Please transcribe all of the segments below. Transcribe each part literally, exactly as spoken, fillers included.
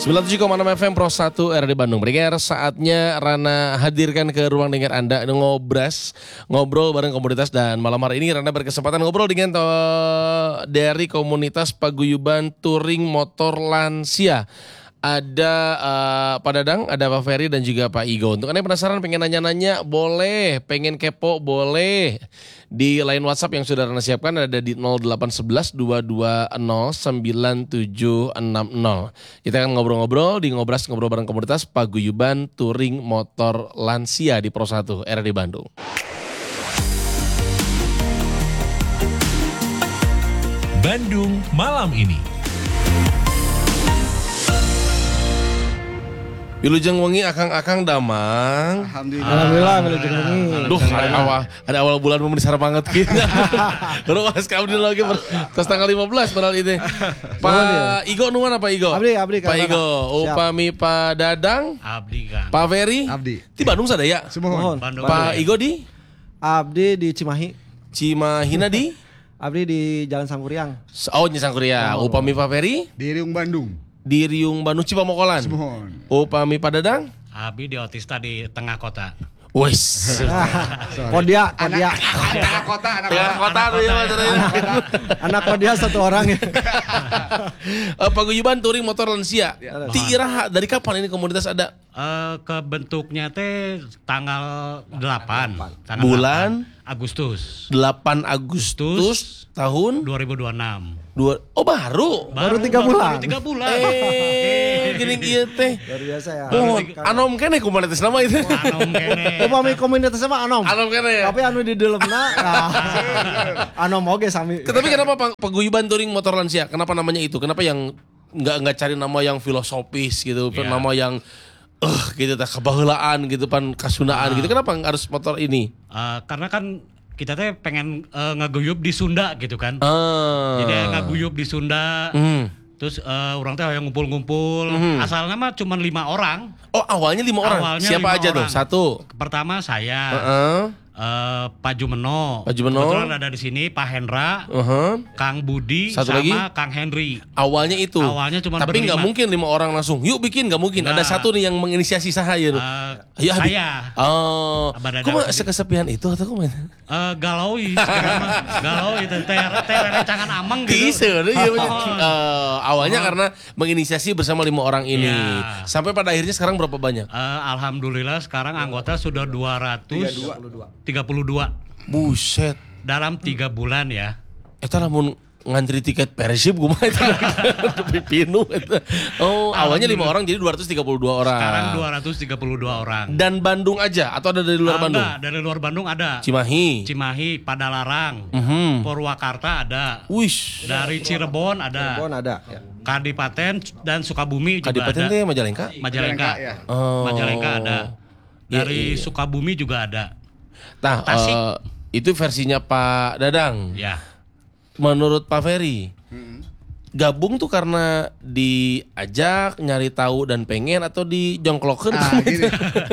sembilan puluh tujuh koma enam F M Pro satu R D Bandung. Pendengar, saatnya Rana hadirkan ke ruang dengar Anda ngobras, ngobrol bareng komunitas, dan malam hari ini Rana berkesempatan ngobrol dengan to- dari komunitas paguyuban touring motor lansia. Ada uh, Pak Dadang, ada Pak Ferry dan juga Pak Igo. Untuk Anda yang penasaran, pengen nanya-nanya, boleh. Pengen kepo, boleh. Di line WhatsApp yang sudah Rana siapkan ada di nol delapan satu satu dua dua nol sembilan tujuh enam nol. Kita akan ngobrol-ngobrol di Ngobras, ngobrol bareng komunitas paguyuban touring motor lansia di Pro satu R D Bandung. Bandung malam ini. Wilujeng wengi akang-akang damang. Alhamdulillah. Alhamdulillah wilujeng wengi. Duh, ada awal ada awal bulan memenisar banget gitu. Terus pas kabdi lagi terus tanggal lima belas padahal itu. Pak Igo nuan apa Igo? Abdi, abdi, Pak Kang Igo, Siap. upami Pak Dadang, Abdi Kang. Pak Ferry, Abdi. di Bandung sadaya. Semohon. Bandung. Pak Igo di Abdi di Cimahi. Cimahina di Abdi di Jalan Sangkuriang. Oh, Nyesangkuria. Upami Pak Ferry Di Riung Bandung. di Riung Bandung Cipamokolan. Semohon. Upami Pak Dadang, Abdi di Otista di tengah kota. wes. Kodia, Kodia. Anak kota, anak Tengah kota. kota tuh ya Mas. Anak Kodia satu orang ya. Eh, Paguyuban touring motor lansia. Ti iraha dari kapan ini komunitas ada? Eh kebentuknya teh tanggal delapan. Tanggal Bulan? delapan Agustus delapan Agustus tahun dua ribu dua puluh enam. dua Oh baru. Baru tiga bulan. Baru tiga bulan. Eh, gini ieu teh. Luar biasa ya. Oh, anom keneh komunitas nama itu. Anom kene. Upami komunitas sama Anom. Anom keneh ya. Tapi anu di dalamna nah, Anom oge sami. Tapi kenapa Pak Paguyuban touring motor lansia? Kenapa namanya itu? Kenapa yang nggak nggak cari nama yang filosofis gitu, Iya. nama yang eh gitu teh kebahelaan gitu pan kasundaan gitu. Kenapa harus motor ini? Eh, karena kan kita teh pengen eh, ngaguyup di Sunda gitu kan. Ah. Jadi ngaguyup di Sunda. Hmm. Terus eh, orang teh yang ngumpul-ngumpul. Asalnya mah cuma lima orang. Oh, awalnya lima orang. Awalnya Siapa lima aja tuh? orang. Satu. Pertama saya. Heeh. Eh, Pak Jumeno, Pak Jumeno. kebetulan ada di sini, Pak Hendra, Heeh. Kang Budi, Satu sama lagi? Kang Henry. Awalnya itu. Awalnya cuma Tapi nggak berlima. mungkin lima orang langsung. Yuk bikin, nggak mungkin. Ada Nggak. satu nih yang menginisiasi sahaya tuh. Eh, Ya, Abi. saya Oh. Abah Dadang Kok mah sendiri. sekesepian itu atau kok mana? eh, galau sekarang mah. Galau itu teh teh recangan amang gitu. Teaser iya bener. Oh. Eh, awalnya karena menginisiasi bersama lima orang ini. Iya. Sampai pada akhirnya sekarang berapa banyak? Eh, Alhamdulillah sekarang anggota sudah dua ratus tiga puluh dua Buset. dalam tiga bulan ya. Eta lamun ngantri tiket Persib gue mah itu pinu eta. Oh, awalnya lima orang jadi dua ratus tiga puluh dua orang. Sekarang dua ratus tiga puluh dua orang. Dan Bandung aja atau ada dari luar Ah, Bandung? enggak, dari luar Bandung ada. Cimahi. Cimahi, Padalarang, Mhm. Purwakarta ada. Wish. Dari Cirebon ada. Cirebon ada. Ya. Kadipaten dan Sukabumi juga Kadipaten ada. teh Majalengka? Majalengka. ya. Oh. Majalengka ada. Iya, Dari iya. Sukabumi juga ada. Nah, Tasik. eh, itu versinya Pak Dadang. Ya. Menurut Pak Ferry, gabung tuh karena diajak, nyari tahu dan pengen atau dijongklokeun? Ah, gini.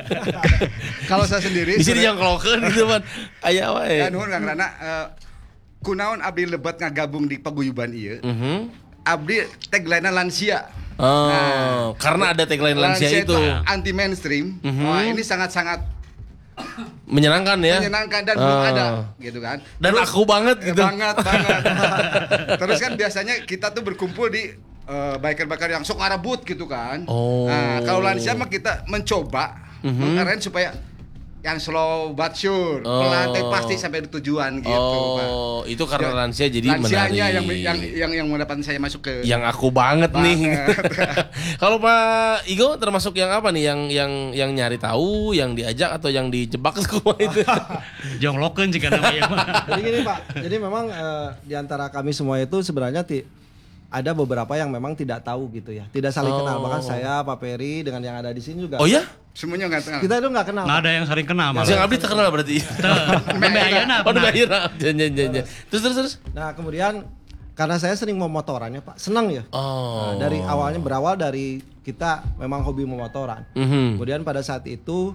Kalau saya sendiri Di sini sebenarnya- dijongklokeun gitu kan. Aya wae. Ya nuhun Kang Rana, eh, kunaon abdi lebat ngagabung di paguyuban ieu. Mhm. Abdi tagline lansia. Oh, Nah, karena ada tagline lansia, itu. anti mainstream. Mhm. Wah, ini sangat-sangat Menyenangkan ya. menyenangkan dan belum Oh. ada gitu kan. Dan Terus- aku banget Eh, gitu. Banget, banget. Terus kan biasanya kita tuh berkumpul di eh, biker-biker yang sok ngarabut gitu kan. Oh. Nah, kalau lansia mah kita mencoba Mhm. mengarahkan supaya yang slow but sure, Oh. pelan tapi pasti sampai di tujuan gitu, Pak. Oh, itu karena Ya, lansia jadi lansianya menarik. yang yang yang yang mendapat saya masuk ke Yang aku banget, nih. Banget. Kalau Pak Igo termasuk yang apa nih? Yang yang yang nyari tahu, yang diajak atau yang dijebak semua itu? Jonglokeun jika namanya mah. Jadi gini Pak, jadi memang eh, di antara kami semua itu sebenarnya ti- ada beberapa yang memang tidak tahu gitu ya, tidak saling Oh. kenal. Bahkan saya, Pak Ferry dengan yang ada di sini juga. Oh ya? semuanya nggak kenal. Kita itu nggak kenal. Nggak ada yang sering kenal malah. Yang Abdi terkenal berarti. Nembe ayeuna. Oh, pernah. Bayira. Terus terus terus. Nah kemudian karena saya sering memotorannya Pak, senang ya. Oh. Nah, dari awalnya berawal dari kita memang hobi memotoran. Mhm. Kemudian pada saat itu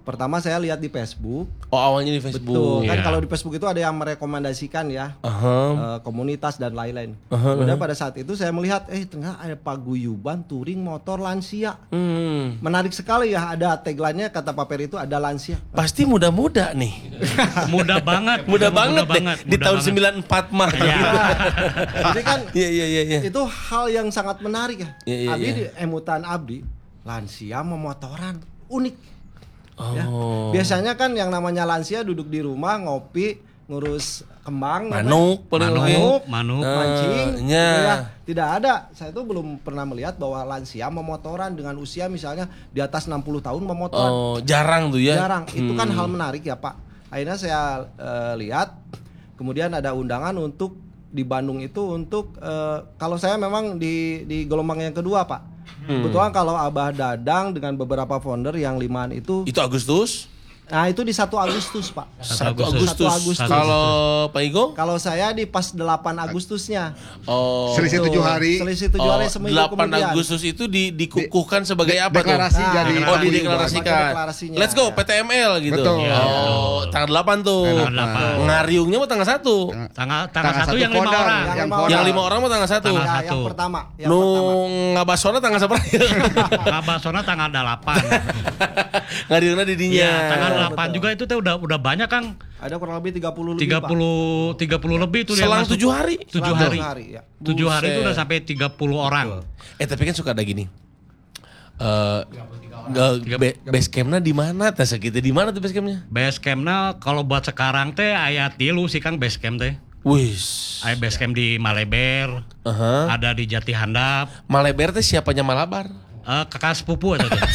Pertama saya lihat di Facebook. Oh, awalnya di Facebook. Betul. Kan Iya. kalau di Facebook itu ada yang merekomendasikan ya. Aha. eh, komunitas dan lain-lain. Aha, Kemudian pada saat itu saya melihat eh ternyata ada paguyuban touring motor lansia. Hmm. Menarik sekali ya, ada tagline-nya kata Pak Peri itu ada lansia. Pasti muda-muda nih. Mudah banget. Muda banget deh. banget. Di mudah tahun banget. sembilan puluh empat mah. Iya. Jadi kan Iya iya iya iya. itu hal yang sangat menarik ya. Iya, iya, Abdi iya. di emutan Abdi lansia memotoran unik. Ya. Oh. Biasanya kan yang namanya lansia duduk di rumah ngopi, ngurus kembang, Manuk paling Manuk, oke. manuk, manuk. mancing, Eh, nya. gitu ya. Tidak ada. Saya tuh belum pernah melihat bahwa lansia memotoran dengan usia misalnya di atas enam puluh tahun memotoran. Oh, jarang tuh ya. Jarang. Itu kan Hmm. hal menarik ya, Pak. Akhirnya saya eh, lihat kemudian ada undangan untuk di Bandung itu untuk eh, kalau saya memang di di gelombang yang kedua, Pak. Hmm. Kebetulan kalau Abah Dadang dengan beberapa founder yang limaan itu, Itu Agustus. nah itu di satu Agustus, Pak. satu Agustus. Agustus. satu Agustus. Kalau Pak Igo? Kalau saya di pas delapan Agustusnya. Oh. Selisih tujuh hari. Selisih tujuh Oh, hari seminggu delapan kemudian. Agustus itu di, dikukuhkan sebagai apa deklarasi tuh? jadi Oh, paguyuban. dideklarasikan. Pakai deklarasinya, Let's go ya. P T M L gitu. Betul. Iya, Oh, tanggal delapan tuh. Tanggal delapan. Ngariungnya mau tanggal satu. Tanggal tanggal Tanggal satu satu yang lima founder, orang. Yang yang lima founder. Yang lima orang mau tanggal satu. Tanggal Ya, satu. yang pertama, yang Nu pertama. ngabasona tanggal berapa? Ngabasona tanggal delapan. Ngariungnya di dinya. Iya, tanggal Betul, delapan betul. juga itu teh udah udah banyak Kang. Ada kurang lebih tiga puluh lebih, tiga Pak. puluh tiga puluh lebih tuh yang Selang masuk. tujuh hari. tujuh Selang hari. tujuh hari, ya. tujuh hari itu Buset. udah sampai tiga puluh orang. Eh tapi kan suka ada gini. Eh uh, base campnya di mana? Teh segitu di mana tuh base campnya? Base campnya kalau buat sekarang teh aya tilu sih Kang base camp teh. Wis. Aya base camp di Maleber, Aha. ada di Jati Handap, Maleber teh siapanya Malabar? eh, kakak sepupu itu tuh.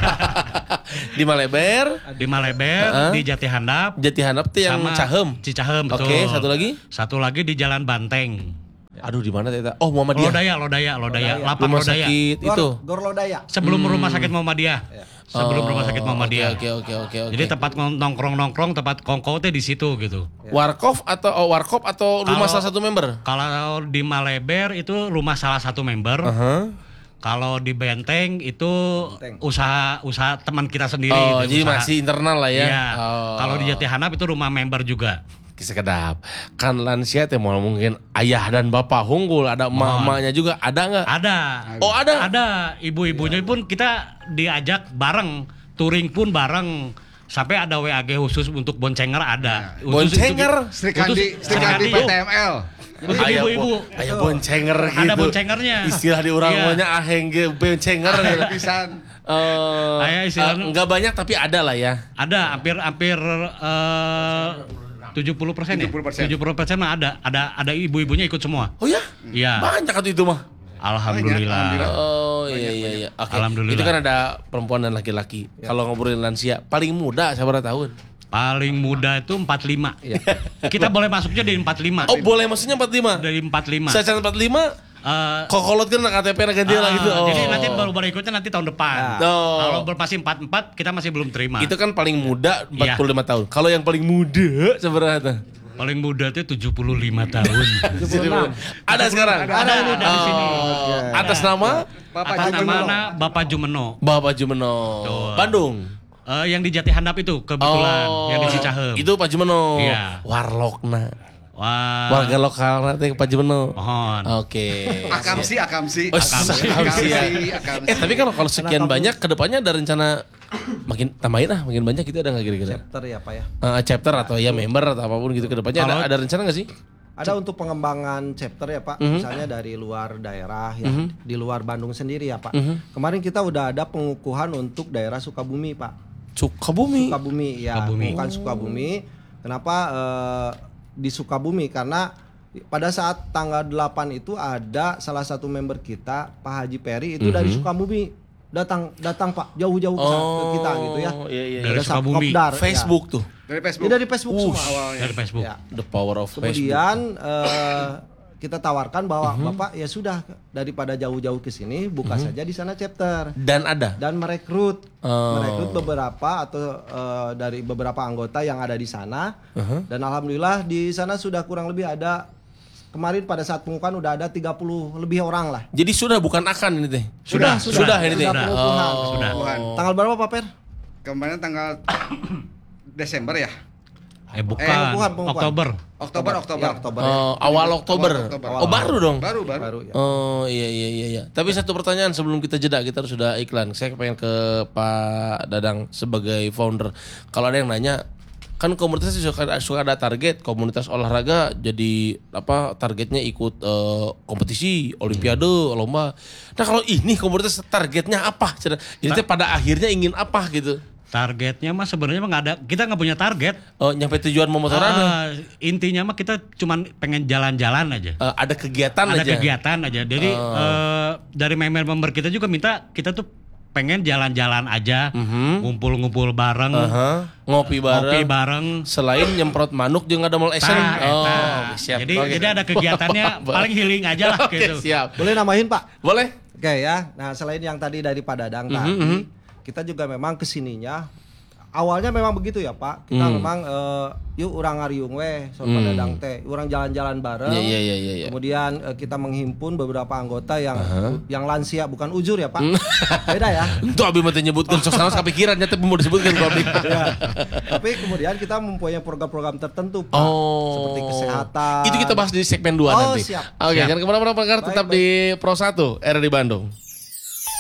Di Maleber, Di Maleber, Heeh. di Jati Handap, Jati Handap tuh yang sama Cahem. Cicahem betul. Oke, satu lagi? Satu lagi di Jalan Banteng. Aduh di mana teh? Oh, Muhammadiyah. Lodaya, Lodaya, Lodaya, Lapak Rumah Lodaya. sakit Gor, itu. Gor Lodaya. Sebelum rumah sakit Muhammadiyah. Sebelum Oh, rumah sakit Muhammadiyah. Oke, oke, oke, oke. Jadi tempat nongkrong-nongkrong, tempat kongko teh di situ gitu. Warkop atau oh, Warkop atau rumah Kalau- salah satu member? Kalau di Maleber itu rumah salah satu member. Aha. Kalau di Benteng itu Benteng. usaha usaha teman kita sendiri. Oh, itu, jadi usaha. masih internal lah ya. Iya. Oh. Kalau di Jati Handap itu rumah member juga. Sekedap. Kan lansia teh mau mungkin ayah dan bapak hunggul, ada emak-emaknya juga, ada nggak? Ada. Oh, ada? Ada. Ibu-ibunya pun kita diajak bareng, touring pun bareng. Sampai ada W A G khusus untuk boncenger ada. Khusus Boncenger? itu- Sri Kandi, khusus- Sri Kandi Sri P T M L. Khusus Aya ibu-ibu. bo- aya boncenger gitu. Ada boncengernya. Istilah di orang Iya. maunya aheng ge boncenger gitu. Pisan. Eh, Aya istilahnya- eh, nggak banyak tapi ada lah ya. Ada hampir hampir eh, tujuh puluh persen ya? tujuh puluh persen. tujuh puluh persen mah ada. Ada ada ibu-ibunya ikut semua. Oh ya? Iya. Banyak atau itu mah? Alhamdulillah. Alhamdulillah. Oh iya iya iya. Oke. Alhamdulillah. Itu kan ada perempuan dan laki-laki. Kalau ngobrolin lansia, paling muda berapa tahun? Paling muda itu empat puluh lima. Kita boleh masuknya dari empat puluh lima. Oh boleh maksudnya empat puluh lima? Dari empat puluh lima. Saya catat empat puluh lima, Eh, kokolot kan K T P ganti lah gitu. Oh. Jadi nanti baru baru ikutnya nanti tahun depan. Oh. Kalau berpasti empat puluh empat kita masih belum terima. Itu kan paling muda empat puluh lima Iya. tahun. Kalau yang paling muda seberapa? Paling muda itu tujuh puluh lima tahun. tujuh puluh enam. Ada sekarang? Ada ini dari sini. Oh, atas nama Bapak Atas Jumeno. nama Bapak Jumeno. Bapak Jumeno. Betul. Bandung. Eh, yang di Jati Handap itu kebetulan, Oh, yang di Cicahem. Itu Pak Jumeno. Iya. Warlockna. Wah. Warga lokal nanti Pak Jumeno. Mohon. Oke. Akamsi, Akamsi. Oh, Akamsi, Akamsi, ya. Akamsi. Eh tapi kan kalau sekian Kenapa, banyak kedepannya ada rencana makin tambahin ah makin banyak gitu ada nggak kira-kira? Chapter ya, Pak ya. Eh, chapter atau ya member atau apapun gitu kedepannya ada, Kalau- ada rencana nggak sih? Ada untuk pengembangan chapter ya, Pak. Misalnya dari luar daerah ya, di luar Bandung sendiri ya, Pak. Kemarin kita udah ada pengukuhan untuk daerah Sukabumi, Pak. Sukabumi. Sukabumi ya, Sukabumi. bukan Sukabumi. Kenapa eh, di Sukabumi? Karena pada saat tanggal delapan itu ada salah satu member kita, Pak Haji Peri itu dari Sukabumi datang datang Pak jauh-jauh ke ke kita gitu ya. Iya iya. Dari Ada Sab- Sukabumi. Kopdar, ya. Facebook tuh. Dari Dia Facebook. dari Facebook Uh, semua awalnya. Dari Facebook. Ya. The power of Facebook. Kemudian eh, kita tawarkan bahwa Bapak ya sudah daripada jauh-jauh ke sini buka saja di sana chapter Dan ada. dan merekrut Oh. merekrut beberapa atau eh, dari beberapa anggota yang ada di sana Uh-huh. dan alhamdulillah di sana sudah kurang lebih ada kemarin pada saat pengukuhan udah ada tiga puluh lebih orang lah. Jadi sudah bukan akan ini teh. Sudah, sudah, sudah. ini teh. Sudah pengukuhan. Oh. Sudah. Tuhan. Tanggal berapa Pak Per? kemarin tanggal Desember ya? Eh bukan, Eh, bukan, bukan. Oktober. Oktober, Oktober. Ya, Oktober. ya. Oh, awal Oktober. Oktober. Oh, baru dong. Baru, baru. Baru ya. Oh iya iya iya iya. Tapi satu pertanyaan sebelum kita jeda, kita harus sudah iklan. Saya pengen ke Pak Dadang sebagai founder. Kalau ada yang nanya, kan komunitas suka, suka ada target, komunitas olahraga jadi apa targetnya ikut eh, kompetisi, olimpiade, lomba. Nah kalau ini komunitas targetnya apa? Ini teh pada akhirnya ingin apa gitu? Targetnya mah sebenarnya mah nggak ada, kita nggak punya target. Oh, nyampe tujuan memotoran Ah, intinya mah kita cuman pengen jalan-jalan aja. eh, ada kegiatan Ada aja. kegiatan aja. Jadi eh, dari member-member kita juga minta kita tuh pengen jalan-jalan aja, ngumpul-ngumpul bareng, Aha, ngopi bareng. ngopi bareng. Selain nyemprot manuk jeung ada mall action. Tah, Oh, eta. siap. Jadi Oke. jadi ada kegiatannya paling healing aja lah Oke, gitu. siap. Boleh namahin Pak? Boleh? Oke ya. Nah selain yang tadi dari Pak Dadang tadi, kita juga memang kesininya awalnya memang begitu ya Pak. Kita Hmm. memang eh, yuk orang ngariung weh, so Pak Dadang teh, orang jalan-jalan bareng. Iya iya iya iya. iya. Kemudian eh, kita menghimpun beberapa anggota yang yang lansia, bukan ujur ya Pak. Beda ya. Itu abi mah teh nyebutkeun sok sanes kapikiran nya teh mau disebutkeun kopi. Ya. Tapi kemudian kita mempunyai program-program tertentu Pak. Oh. Seperti kesehatan. Itu kita bahas di segmen dua Oh, nanti. siap. Oke, Siap. jangan kemana-mana Pak, tetap Baik, di Pro satu R R di Bandung.